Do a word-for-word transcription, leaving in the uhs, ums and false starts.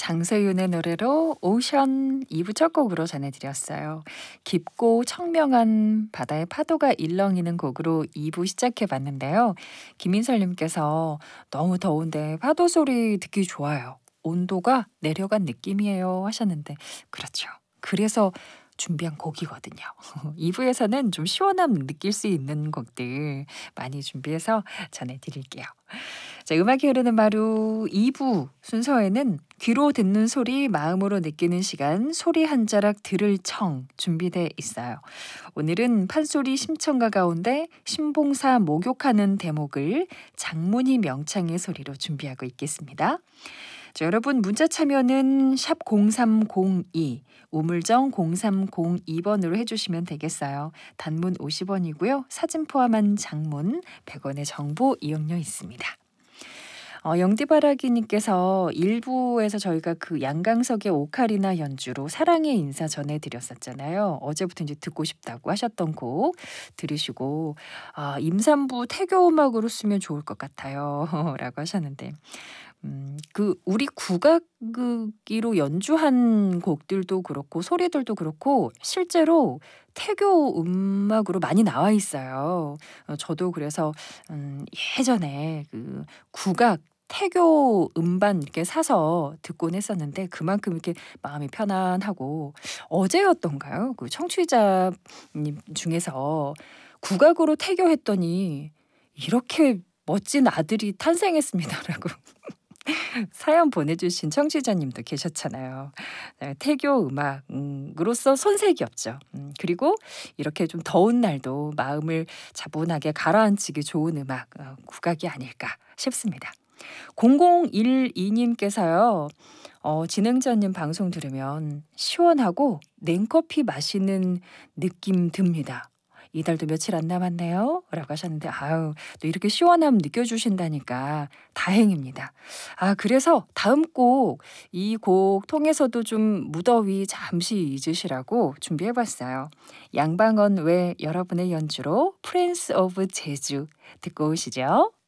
장세윤의 노래로 오션 이 부 첫 곡으로 전해드렸어요. 깊고 청명한 바다의 파도가 일렁이는 곡으로 이 부 시작해봤는데요. 김인설님께서 너무 더운데 파도 소리 듣기 좋아요. 온도가 내려간 느낌이에요 하셨는데 그렇죠. 그래서 준비한 곡이거든요. 이 부에서는 좀 시원함 느낄 수 있는 곡들 많이 준비해서 전해드릴게요. 자, 음악이 흐르는 마루 이 부 순서에는 귀로 듣는 소리, 마음으로 느끼는 시간, 소리 한 자락 들을 청 준비돼 있어요. 오늘은 판소리 심청가 가운데 신봉사 목욕하는 대목을 장문희 명창의 소리로 준비하고 있겠습니다. 자, 여러분 문자 참여는 샵 공삼공이 우물정 공삼공이 번으로 해주시면 되겠어요. 단문 오십 원이고요. 사진 포함한 장문 백 원의 정보 이용료 있습니다. 어, 영디바라기님께서 일 부에서 저희가 그 양강석의 오카리나 연주로 사랑의 인사 전해드렸었잖아요. 어제부터 이제 듣고 싶다고 하셨던 곡 들으시고 아, 임산부 태교 음악으로 쓰면 좋을 것 같아요. 라고 하셨는데 음, 그 우리 국악기로 연주한 곡들도 그렇고 소리들도 그렇고 실제로 태교 음악으로 많이 나와 있어요. 어, 저도 그래서 음, 예전에 그 국악 태교 음반 이렇게 사서 듣곤 했었는데 그만큼 이렇게 마음이 편안하고 어제였던가요? 그 청취자님 중에서 국악으로 태교했더니 이렇게 멋진 아들이 탄생했습니다라고 사연 보내주신 청취자님도 계셨잖아요. 네, 태교 음악으로서 손색이 없죠. 음, 그리고 이렇게 좀 더운 날도 마음을 차분하게 가라앉히기 좋은 음악, 어, 국악이 아닐까 싶습니다. 공공일이님께서요. 어, 진행자님 방송 들으면 시원하고 냉커피 마시는 느낌 듭니다. 이달도 며칠 안 남았네요 라고 하셨는데 아유 또 이렇게 시원함 느껴주신다니까 다행입니다. 아 그래서 다음 곡 이 곡 통해서도 좀 무더위 잠시 잊으시라고 준비해봤어요. 양방언 외 여러분의 연주로 프린스 오브 제주 듣고 오시죠.